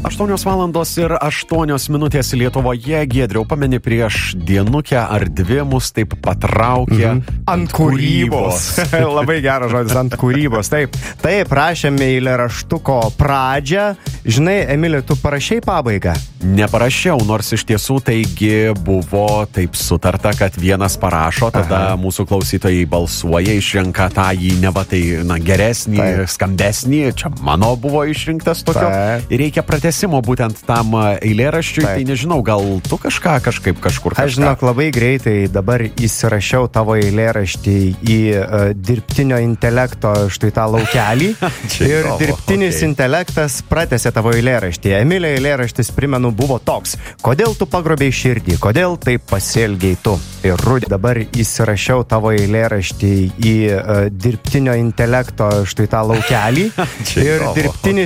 8:08 Lietuvoje. Giedriau, pameni, prieš dienukę ar dvi mus taip patraukė ant kūrybos. Labai geras žodis, ant kūrybos. Taip, rašėme eilėraštuko pradžią. Žinai, Emilė, tu parašei pabaigą? Neparašiau, nors iš tiesų taigi buvo taip sutarta, kad vienas parašo, tada mūsų klausytojai balsuoja, išrenka tą jį neva tai geresnį, skambesnį. Čia mano buvo išrinktas tokio. Ir reikia pratęsimo būtent tam eilėraščiui. Tai nežinau, gal tu kažkur kažką. Aš žinok, labai greitai dabar įsirašiau tavo eilėraštį į dirbtinio intelekto štai tą laukelį. Ir dirbtinis intelektas pratęsė tavo eilėraštį. Emilė eilėraštis, primenu, buvo toks. Kodėl tu pagrobėjai širdį? Kodėl taip pasielgiai tu? Ir Rudi, dabar įsirašiau tavo eilėraštį į dirbtinio intelekto štai tą laukelį. Ir dirbtinis